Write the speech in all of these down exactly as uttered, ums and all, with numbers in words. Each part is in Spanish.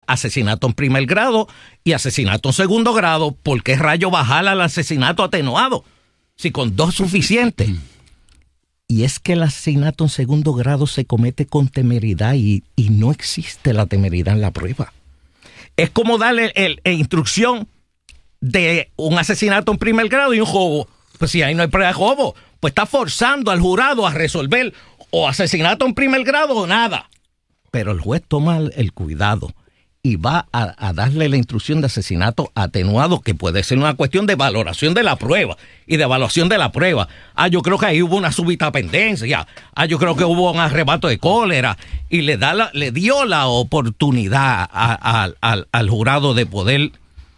asesinato en primer grado y asesinato en segundo grado. ¿Por qué rayo bajar al asesinato atenuado? Si con dos es suficiente. Y es que el asesinato en segundo grado se comete con temeridad y, y no existe la temeridad en la prueba. Es como darle el, el, instrucción de un asesinato en primer grado y un robo. Pues si ahí no hay prueba de robo, pues está forzando al jurado a resolver o asesinato en primer grado o nada. Pero el juez toma el cuidado y va a, a darle la instrucción de asesinato atenuado, que puede ser una cuestión de valoración de la prueba y de evaluación de la prueba. Ah, yo creo que ahí hubo una súbita pendencia. Ah, yo creo que hubo un arrebato de cólera. Y le da la, le dio la oportunidad a, a, a, al jurado de poder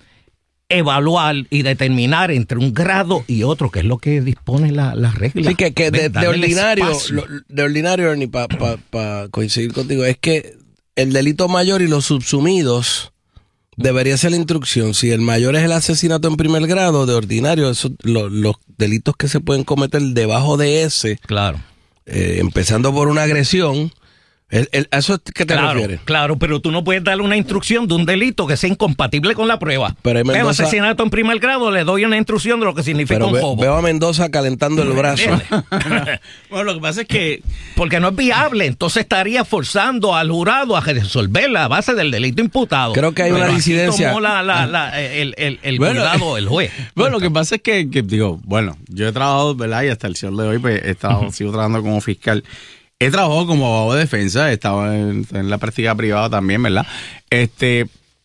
evaluar y determinar entre un grado y otro, que es lo que dispone la, la regla. Sí, que, que de, de ordinario, lo, de ordinario, Ernie, para pa, pa coincidir contigo, es que el delito mayor y los subsumidos debería ser la instrucción. Si el mayor es el asesinato en primer grado, de ordinario, eso, lo, los delitos que se pueden cometer debajo de ese, claro, eh, empezando por una agresión. El, el, ¿A eso qué te claro, refieres? Claro, pero tú no puedes darle una instrucción de un delito que sea incompatible con la prueba. Pero en Mendoza, el asesinato en primer grado le doy una instrucción de lo que significa pero un ve, robo. Veo a Mendoza calentando el brazo. Bueno, lo que pasa es que... Porque no es viable, entonces estaría forzando al jurado a resolver la base del delito imputado. Creo que hay pero una disidencia. Tomó la, la, la, el el, el bueno, cuidado el juez. Bueno, lo que pasa es que, que, digo, bueno, yo he trabajado, ¿verdad? Y hasta el sol de hoy, pues he estado, uh-huh. sigo trabajando como fiscal. He trabajado como abogado de defensa, he estado en, en la práctica privada también, ¿verdad? Este,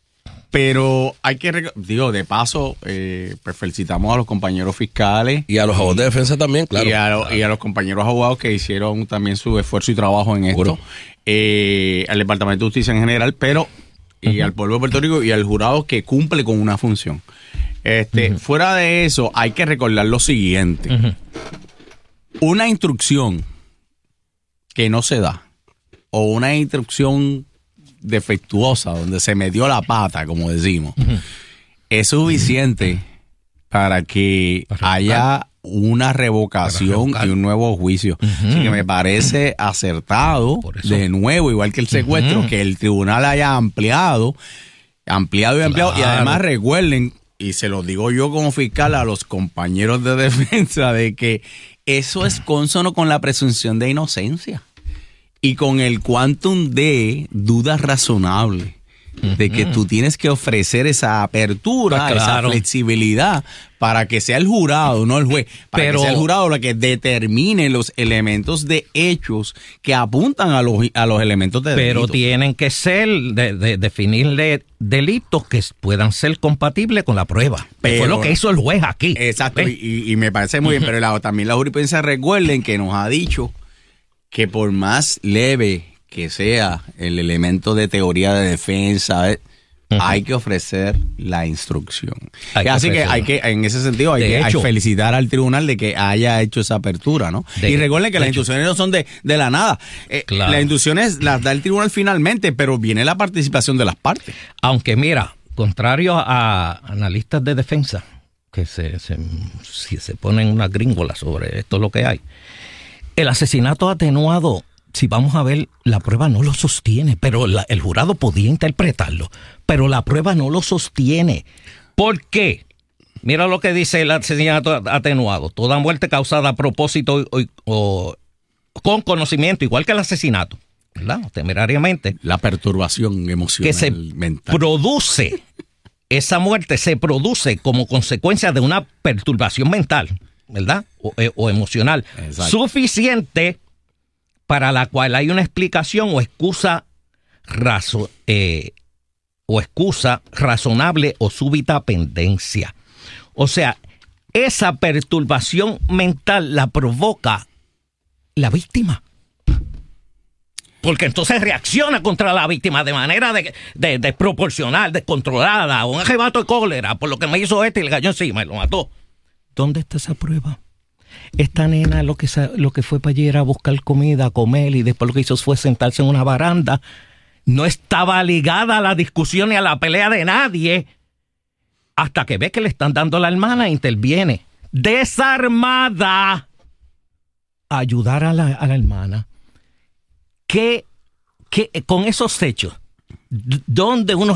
pero hay que, digo, de paso, eh, pues felicitamos a los compañeros fiscales. Y a los abogados de defensa también, claro. Y a, lo, y a los compañeros abogados que hicieron también su esfuerzo y trabajo en esto. Eh, al Departamento de Justicia en general, pero y uh-huh. al pueblo de Puerto Rico y al jurado que cumple con una función. Este, uh-huh. Fuera de eso, hay que recordar lo siguiente. Uh-huh. Una instrucción que no se da, o una instrucción defectuosa, donde se me dio la pata, como decimos, uh-huh. es suficiente para que para haya una revocación y un nuevo juicio. Uh-huh. Así que me parece acertado, de nuevo, igual que el secuestro, uh-huh. que el tribunal haya ampliado, ampliado y ampliado, claro. Y además recuerden, y se lo digo yo como fiscal a los compañeros de defensa, de que eso es consono con la presunción de inocencia y con el quantum de duda razonable de que tú tienes que ofrecer esa apertura, pues claro. esa flexibilidad para que sea el jurado, no el juez, para Pero, que sea el jurado lo que determine los elementos de hechos que apuntan a los, a los elementos de Pero delitos. tienen que ser, de, de, definirle delitos que puedan ser compatibles con la prueba. Pero, fue lo que hizo el juez aquí. Exacto, y, y me parece muy bien, pero la, también la jurisprudencia, recuerden que nos ha dicho que por más leve que sea el elemento de teoría de defensa, ¿eh? Uh-huh. hay que ofrecer la instrucción. Hay Así que, que hay que, en ese sentido, hay que hecho, hay felicitar al tribunal de que haya hecho esa apertura, ¿no? De, y recuerden que las hecho. instrucciones no son de, de la nada. Eh, claro. Las instrucciones las da el tribunal finalmente, pero viene la participación de las partes. Aunque mira, contrario a analistas de defensa, que se, se, si se ponen una gringola sobre esto lo que hay, el asesinato atenuado, si vamos a ver, la prueba no lo sostiene, pero la, el jurado podía interpretarlo, pero la prueba no lo sostiene. ¿Por qué? Mira lo que dice el asesinato atenuado. Toda muerte causada a propósito o, o con conocimiento, igual que el asesinato, ¿verdad? Temerariamente. La perturbación emocional que se mental. produce, esa muerte se produce como consecuencia de una perturbación mental, ¿verdad? O, o emocional. Exacto. Suficiente para la cual hay una explicación o excusa razo, eh, o excusa razonable o súbita pendencia. O sea, esa perturbación mental la provoca la víctima. Porque entonces reacciona contra la víctima de manera de, de, desproporcional, descontrolada, un arrebato de cólera, por lo que me hizo este y le cayó encima y lo mató. ¿Dónde está esa prueba? Esta nena lo que, lo que fue para allí era buscar comida, comer, y después lo que hizo fue sentarse en una baranda. No estaba ligada a la discusión ni a la pelea de nadie. Hasta que ve que le están dando a la hermana, interviene desarmada a ayudar a la, a la hermana. ¿Qué, qué, con esos hechos, dónde uno